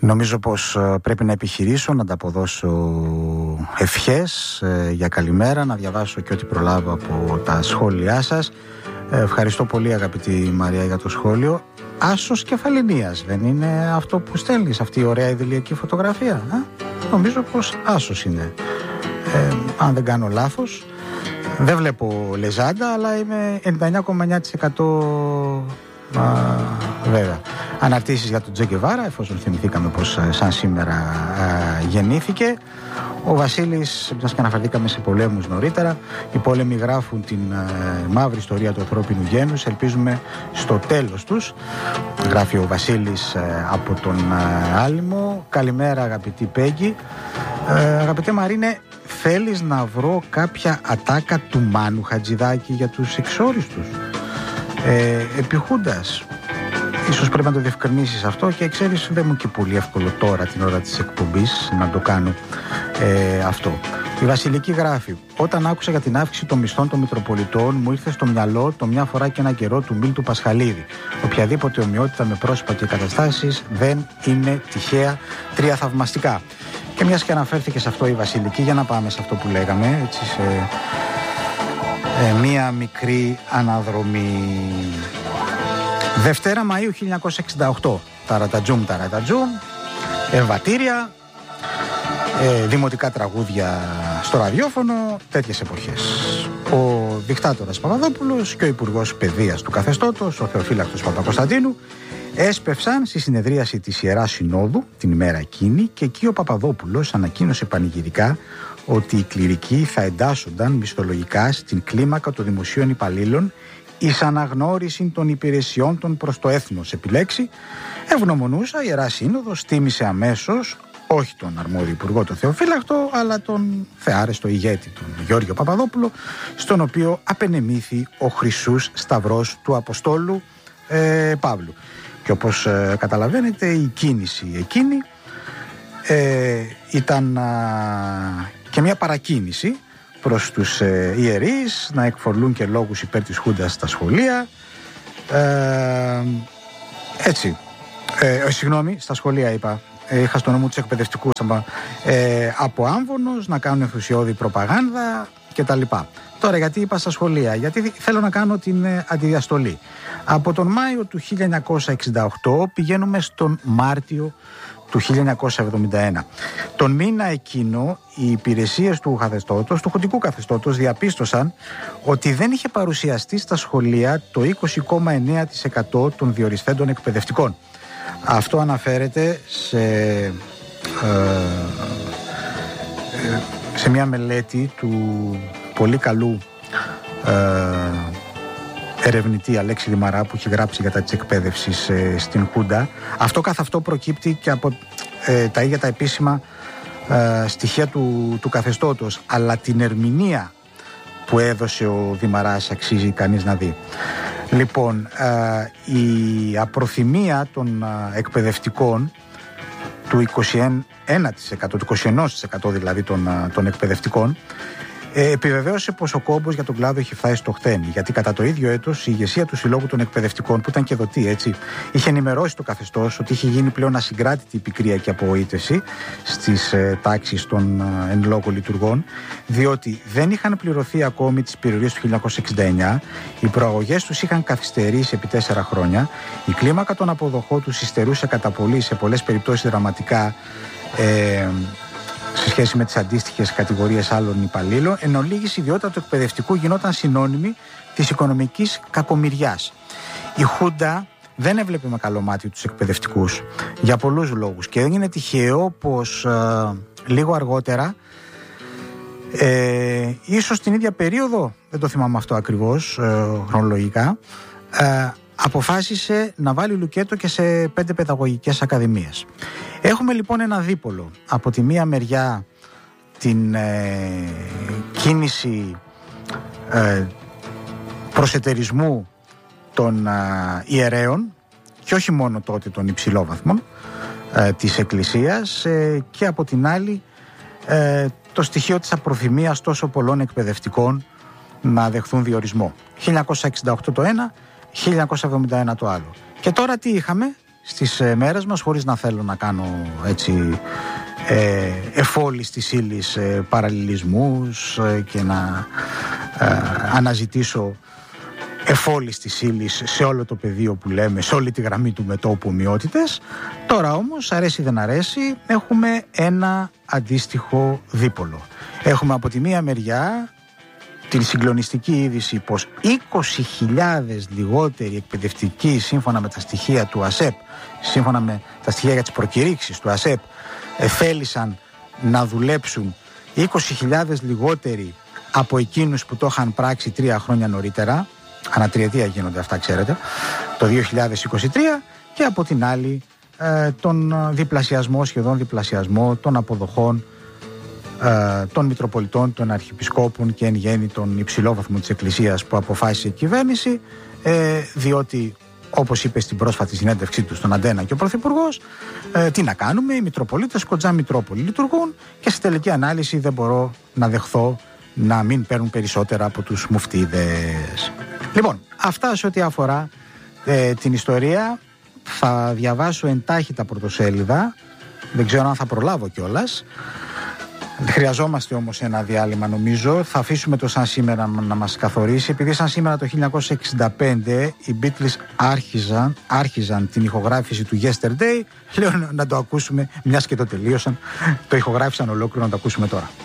Νομίζω πως πρέπει να επιχειρήσω να ανταποδώσω ευχές για καλημέρα, να διαβάσω και ό,τι προλάβω από τα σχόλιά σας. Ευχαριστώ πολύ αγαπητή Μαρία για το σχόλιο. Άσος κεφαληνίας, δεν είναι αυτό που στέλνεις, αυτή η ωραία ιδηλιακή φωτογραφία? Νομίζω πως άσος είναι, αν δεν κάνω λάθος. Δεν βλέπω λεζάντα, αλλά είμαι 99,9% βέβαια. Αναρτήσεις για τον Τζε Γκεβάρα, εφόσον θυμηθήκαμε πως σαν σήμερα γεννήθηκε. Ο Βασίλης, μιας και αναφερθήκαμε σε πολέμους νωρίτερα, οι πόλεμοι γράφουν την μαύρη ιστορία του ανθρώπινου γένους, ελπίζουμε στο τέλος τους. Γράφει ο Βασίλης από τον Άλυμο. Καλημέρα αγαπητή Πέγγι. Αγαπητέ Μαρίνε, θέλεις να βρω κάποια ατάκα του Μάνου Χατζηδάκη για τους εξόριστους? Επιχούντας, ίσως πρέπει να το διευκρινίσεις αυτό, και ξέρεις δεν μου και πολύ εύκολο τώρα την ώρα της εκπομπής να το κάνω αυτό. Η Βασιλική γράφει: όταν άκουσα για την αύξηση των μισθών των Μητροπολιτών, μου ήρθε στο μυαλό το μια φορά και ένα καιρό του Μίλτου Πασχαλίδη. Οποιαδήποτε ομοιότητα με πρόσωπα και καταστάσεις δεν είναι τυχαία, τρία θαυμαστικά. Και μιας και αναφέρθηκε σε αυτό η Βασιλική, για να πάμε σε αυτό που λέγαμε, έτσι, σε μία μικρή αναδρομή. Δευτέρα Μαΐου 1968. Ταρατατζούμ, εμβατήρια, δημοτικά τραγούδια στο ραδιόφωνο, τέτοιες εποχές. Ο δικτάτορας Παπαδόπουλος και ο υπουργός παιδείας του καθεστώτος, ο Θεοφύλακτος Παπακοσταντίνου, έσπευσαν στη συνεδρίαση της Ιεράς Συνόδου την ημέρα εκείνη, και εκεί ο Παπαδόπουλος ανακοίνωσε πανηγυρικά ότι οι κληρικοί θα εντάσσονταν μισθολογικά στην κλίμακα των δημοσίων υπαλλήλων εις αναγνώριση των υπηρεσιών των προς το έθνος επιλέξει. Ευγνωμονούσα η Ιερά Σύνοδος τίμησε αμέσως όχι τον αρμόδιο υπουργό τον Θεοφύλακτο, αλλά τον θεάρεστο ηγέτη τον Γιώργιο Παπαδόπουλο, στον οποίο απενεμήθη ο χρυσούς σταυρός του Αποστόλου Παύλου. Και όπως καταλαβαίνετε, η κίνηση εκείνη ήταν και μια παρακίνηση προς τους ιερείς να εκφορλούν και λόγους υπέρ της Χούντας στα σχολεία. Έτσι. Συγγνώμη, στα σχολεία είπα. Είχα στο νόμο τους εκπαιδευτικούς από άμβονος να κάνουν ενθουσιώδη προπαγάνδα κτλ. Τώρα γιατί είπα στα σχολεία? Γιατί θέλω να κάνω την αντιδιαστολή. Από τον Μάιο του 1968 πηγαίνουμε στον Μάρτιο του 1971. Τον μήνα εκείνο οι υπηρεσίες του καθεστώτος, του χουντικού καθεστώτος, διαπίστωσαν ότι δεν είχε παρουσιαστεί στα σχολεία το 20,9% των διοριστέντων εκπαιδευτικών. Αυτό αναφέρεται σε μια μελέτη του πολύ καλού ερευνητή Αλέξη Λιμαρά, που έχει γράψει για τα της εκπαίδευσης στην Χούντα. Αυτό καθ' αυτό προκύπτει και από τα ίδια τα επίσημα στοιχεία του καθεστώτος, αλλά την ερμηνεία που έδωσε ο Δημαράς αξίζει κανείς να δει. Λοιπόν, η απροθυμία των εκπαιδευτικών του 21%, του 21% δηλαδή των εκπαιδευτικών, επιβεβαίωσε πως ο κόμπος για τον κλάδο έχει φτάσει στο χθένι. Γιατί κατά το ίδιο έτος η ηγεσία του Συλλόγου των Εκπαιδευτικών, που ήταν και δοτή, έτσι, είχε ενημερώσει το καθεστώς ότι είχε γίνει πλέον ασυγκράτητη η πικρία και απογοήτευση στις τάξεις των εν λόγω λειτουργών, διότι δεν είχαν πληρωθεί ακόμη τις περιορίες του 1969, οι προαγωγές τους είχαν καθυστερήσει επί 4 χρόνια, η κλίμακα των αποδοχών τους υστερούσε κατά πολύ, σε πολλές περιπτώσεις δραματικά, σε σχέση με τις αντίστοιχες κατηγορίες άλλων υπαλλήλων, εν ολίγης η ιδιότητα του εκπαιδευτικού γινόταν συνώνυμη της οικονομικής κακομοιριάς. Η Χούντα δεν έβλεπε με καλό μάτι τους εκπαιδευτικούς για πολλούς λόγους, και δεν είναι τυχαίο πως λίγο αργότερα, ίσως την ίδια περίοδο, δεν το θυμάμαι αυτό ακριβώς χρονολογικά, αποφάσισε να βάλει λουκέτο και σε 5 παιδαγωγικές ακαδημίες. Έχουμε λοιπόν ένα δίπολο. Από τη μία μεριά την κίνηση προσετερισμού των ιερέων, και όχι μόνο τότε των υψηλόβαθμων της Εκκλησίας, και από την άλλη το στοιχείο της απροθυμίας τόσο πολλών εκπαιδευτικών να δεχθούν διορισμό. 1968 το ένα, 1971 το άλλο. Και τώρα τι είχαμε? στις μέρες μας, χωρίς να θέλω να κάνω έτσι εφόλης της ύλης παραλληλισμούς και να αναζητήσω εφόλης της ύλης σε όλο το πεδίο που λέμε, σε όλη τη γραμμή του μετώπου ομοιότητες. Τώρα όμως, αρέσει δεν αρέσει, έχουμε ένα αντίστοιχο δίπολο. Έχουμε από τη μία μεριά την συγκλονιστική είδηση πως 20.000 λιγότεροι εκπαιδευτικοί, σύμφωνα με τα στοιχεία του ΑΣΕΠ, σύμφωνα με τα στοιχεία για τις προκηρύξεις του ΑΣΕΠ, θέλησαν να δουλέψουν 20.000 λιγότεροι από εκείνους που το είχαν πράξει 3 χρόνια νωρίτερα. Ανατριετία γίνονται αυτά, ξέρετε, το 2023, και από την άλλη τον διπλασιασμό, σχεδόν διπλασιασμό των αποδοχών των Μητροπολιτών, των Αρχιεπισκόπων και εν γέννη των υψηλόβαθμων της Εκκλησίας που αποφάσισε η κυβέρνηση, διότι, όπως είπε στην πρόσφατη συνέντευξή του στον Αντένα και ο Πρωθυπουργός, τι να κάνουμε, οι Μητροπολίτες κοντζά Μητρόπολη λειτουργούν και σε τελική ανάλυση δεν μπορώ να δεχθώ να μην παίρνουν περισσότερα από τους μουφτίδες. Λοιπόν, αυτά σε ό,τι αφορά την ιστορία. Θα διαβάσω εντάχει τα πρωτοσέλιδα, δεν ξέρω αν θα προλάβω κιόλας. Χρειαζόμαστε όμως ένα διάλειμμα, νομίζω. Θα αφήσουμε το σαν σήμερα να μας καθορίσει, επειδή σαν σήμερα το 1965 οι Beatles άρχιζαν την ηχογράφηση του Yesterday. Λέω να το ακούσουμε, μιας και το τελείωσαν, το ηχογράφησαν ολόκληρο, να το ακούσουμε τώρα.